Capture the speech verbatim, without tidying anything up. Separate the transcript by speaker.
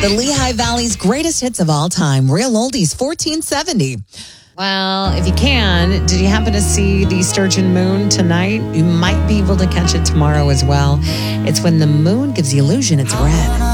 Speaker 1: The Lehigh Valley's greatest hits of all time, Real Oldies fourteen seventy.
Speaker 2: Well, if you can, did you happen to see the Sturgeon Moon tonight? You might be able to catch it tomorrow as well. It's when the moon gives the illusion it's red.